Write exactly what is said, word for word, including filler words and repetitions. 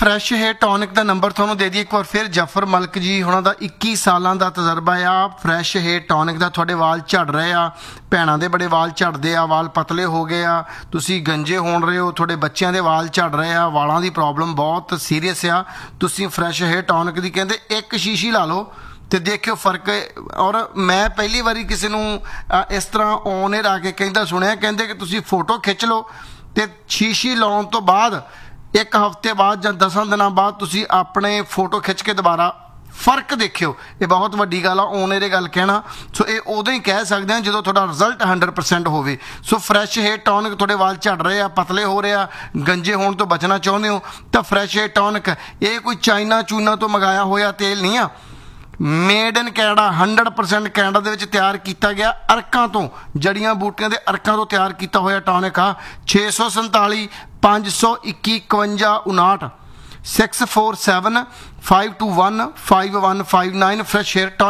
Fresh hair tonic का number थोनों दे दी एक बार फिर। जफर मलिक जी हुणां दा इक्की सालां दा तजर्बा आ फ्रैश हेयर टॉनिक का। तुहाडे वाल झड़ रहे आ, भैणां दे बड़े वाल झड़दे आ, वाल पतले हो गए आ, तुसी गंजे होण रहे हो, तुहाडे बच्चों के वाल झड़ रहे आ, वालों की प्रॉब्लम बहुत सीरीयस आ, तुसी फ्रैश हेयर टॉनिक की कहंदे एक शीशी ला लो तो देखियो फर्क। और मैं पहली बारी किसी नूं इस तरह ऑन एयर आके कहंदा सुनिया, कहंदे कि तुसी फोटो खिंच लो तो शीशी लाउण तो बाद एक हफ्ते बाद या दस दिन बाद तुसी अपने फोटो खिंच के दोबारा फर्क देखियो। ये बहुत वड्डी गल आ ऑन एयर गल कहना। सो ये उदों ही कह सकते हैं जो थोड़ा रिजल्ट हंड्रड परसेंट होवे। सो फ्रैश हेयर टॉनिक थोड़े वाल झड़ रहे आ, पतले हो रहे आ, गंजे होने तो बचना चाहते हो तो फ्रैश हेयर टॉनिक ये कोई चाइना चूना तो मंगाया होया तेल नहीं आ, made in Canada hundred percent Canada दे विच तैयार किया गया अरकां तो, जड़ियां बूटियां दे अरकां तो तैयार किया होया टॉनिक आ। छे सौ संताली पाँच सौ इक्की इकवंजा उनाहठ six four seven five to one five one five nine fresh hair tonic.